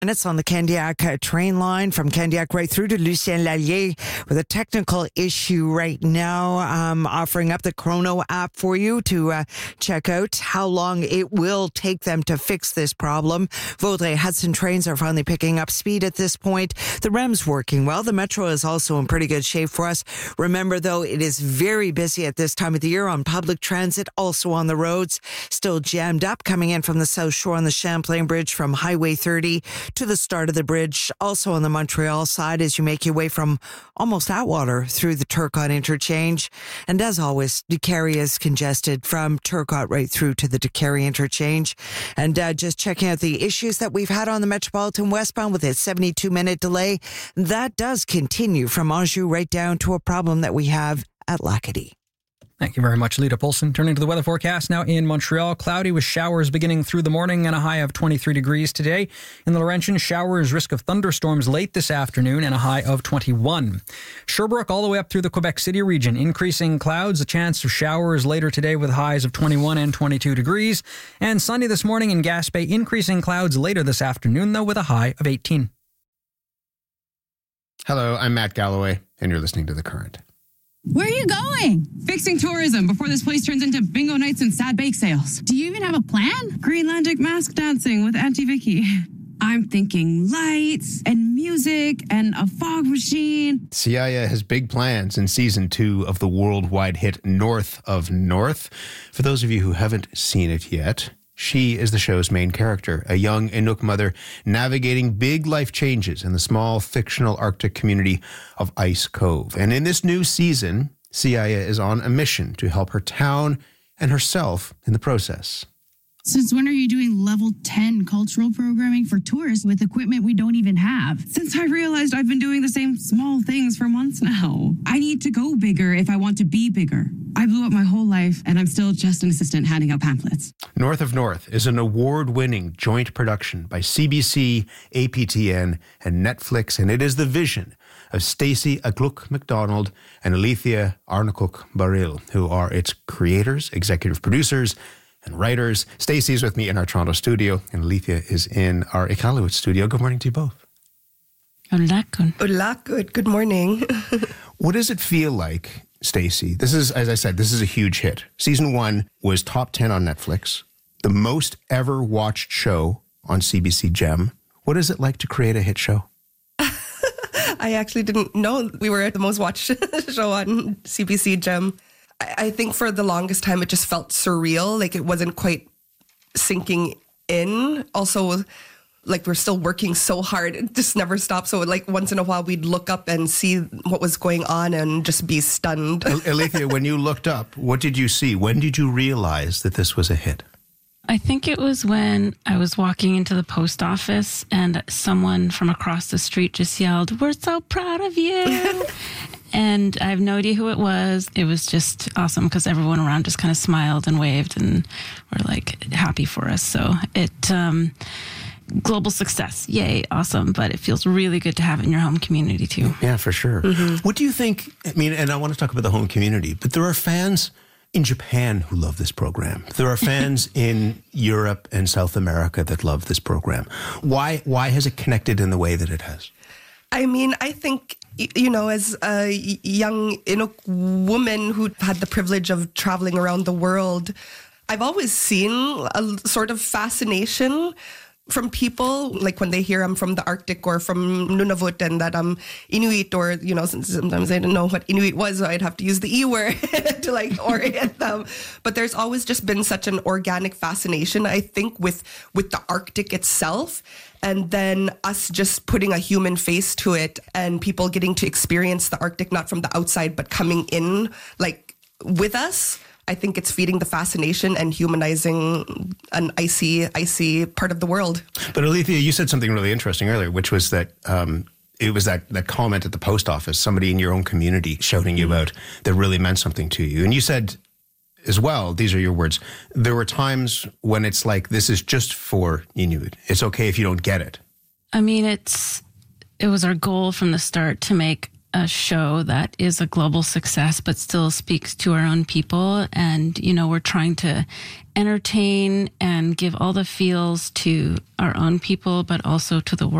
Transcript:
And it's on the Candiac train line from Candiac right through to Lucien Lallier with a technical issue right now. Offering up the Chrono app for you to check out how long it will take them to fix this problem. Vaudreuil Hudson trains are finally picking up speed at this point. The REM's working well. The Metro is also in pretty good shape for us. Remember, though, it is very busy at this time of the year on public transit, also on the roads. Still jammed up coming in from the South Shore on the Champlain Bridge from Highway 30 to the start of the bridge, also on the Montreal side as you make your way from almost Atwater through the Turcotte interchange. And as always, Décarie is congested from Turcotte right through to the Décarie interchange. And just checking out the issues that we've had on the Metropolitan westbound with its 72-minute delay. That does continue from Anjou right down to a problem that we have at Lacadie. Thank you very much, Lita Polson. Turning to the weather forecast now in Montreal. Cloudy with showers beginning through the morning and a high of 23 degrees today. In the Laurentian, showers, risk of thunderstorms late this afternoon and a high of 21. Sherbrooke all the way up through the Quebec City region. Increasing clouds, a chance of showers later today with highs of 21 and 22 degrees. And sunny this morning in Gaspé. Increasing clouds later this afternoon, though, with a high of 18. Hello, I'm Matt Galloway, and you're listening to The Current. Where are you going? Fixing tourism before this place turns into bingo nights and sad bake sales. Do you even have a plan? Greenlandic mask dancing with Auntie Vicky. I'm thinking lights and music and a fog machine. Siaya has big plans in season 2 of the worldwide hit North of North. For those of you who haven't seen it yet, she is the show's main character, a young Inuk mother navigating big life changes in the small fictional Arctic community of Ice Cove. And in this new season, Siaya is on a mission to help her town and herself in the process. Since when are you doing level 10 cultural programming for tourists with equipment we don't even have? Since I realized I've been doing the same small things for months now. I need to go bigger if I want to be bigger. I blew up my whole life, and I'm still just an assistant handing out pamphlets. North of North is an award-winning joint production by CBC, APTN, and Netflix, and it is the vision of Stacey Agluk MacDonald and Alethea Arnacook Baril, who are its creators, executive producers, and writers. Stacey's with me in our Toronto studio, and Alethea is in our Iqaluit studio. Good morning to you both. Hola, good morning. What does it feel like, Stacey? This is, as I said, this is a huge hit. Season 1 was top 10 on Netflix, the most ever watched show on CBC Gem. What is it like to create a hit show? I actually didn't know we were the most watched show on CBC Gem. I think for the longest time, it just felt surreal. Like it wasn't quite sinking in. Also, like we're still working so hard. It just never stopped. So like once in a while, we'd look up and see what was going on and just be stunned. Alethea, when you looked up, what did you see? When did you realize that this was a hit? I think it was when I was walking into the post office and someone from across the street just yelled, "We're so proud of you." And I have no idea who it was. It was just awesome because everyone around just kind of smiled and waved and were like happy for us. So it, global success. Yay. Awesome. But it feels really good to have it in your home community too. Yeah, for sure. Mm-hmm. What do you think? I mean, and I want to talk about the home community, but there are fans in Japan who love this program. There are fans in Europe and South America that love this program. Why has it connected in the way that it has? I mean, I think, you know, as a young Inuk woman who had the privilege of traveling around the world, I've always seen a sort of fascination from people, like when they hear I'm from the Arctic or from Nunavut and that I'm Inuit, or, you know, sometimes I didn't know what Inuit was, so I'd have to use the E word to like orient them. But there's always just been such an organic fascination, I think, with the Arctic itself. And then us just putting a human face to it and people getting to experience the Arctic, not from the outside, but coming in like with us. I think it's feeding the fascination and humanizing an icy part of the world. But Alethea, you said something really interesting earlier, which was that it was that comment at the post office, somebody in your own community shouting you out that really meant something to you. And you said as well, these are your words, there were times when it's like, this is just for Inuit. It's okay if you don't get it. I mean, it was our goal from the start to make a show that is a global success, but still speaks to our own people. And, we're trying to entertain and give all the feels to our own people, but also to the world.